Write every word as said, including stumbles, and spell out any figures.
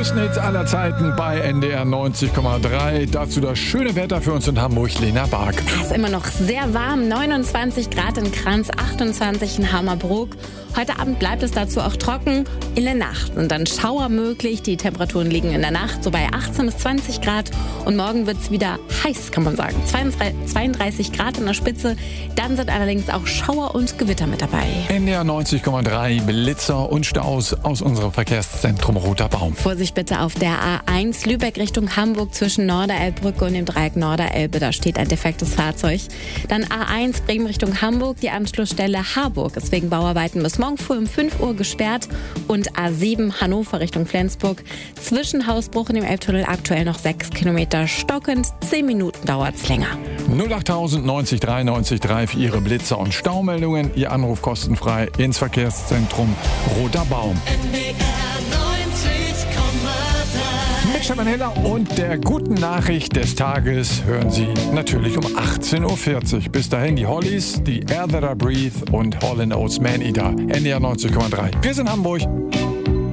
größten Hits aller Zeiten bei N D R neunzig Komma drei. Dazu das schöne Wetter für uns in Hamburg, Lena Bark. Es ist immer noch sehr warm, neunundzwanzig Grad in Kranz, achtundzwanzig in Hammerbrook. Heute Abend bleibt es dazu auch trocken. In der Nacht sind dann Schauer möglich. Die Temperaturen liegen in der Nacht so bei achtzehn bis zwanzig Grad. Und morgen wird es wieder heiß, kann man sagen. zweiunddreißig Grad in der Spitze. Dann sind allerdings auch Schauer und Gewitter mit dabei. N D R neunzig Komma drei, Blitzer und Staus aus unserem Verkehrszentrum Roter Baum. Vorsicht bitte auf der A eins Lübeck Richtung Hamburg zwischen Norderelbbrücke und dem Dreieck Norderelbe. Da steht ein defektes Fahrzeug. Dann A eins Bremen Richtung Hamburg. Die Anschlussstelle Harburg ist wegen Bauarbeiten bis morgen früh um fünf Uhr gesperrt. Und A sieben Hannover Richtung Flensburg. Zwischen Hausbruch und dem Elbtunnel aktuell noch sechs Kilometer stockend. zehn Minuten dauert es länger. null acht neunzig drei neunzig drei für Ihre Blitzer- und Staumeldungen. Ihr Anruf kostenfrei ins Verkehrszentrum Roter Baum. Mit Stefan Heller und der guten Nachricht des Tages hören Sie natürlich um achtzehn Uhr vierzig. Bis dahin die Hollies, die Air That I Breathe und Hall and Oates Man Eater. N D R neunzig Komma drei. Wir sind Hamburg.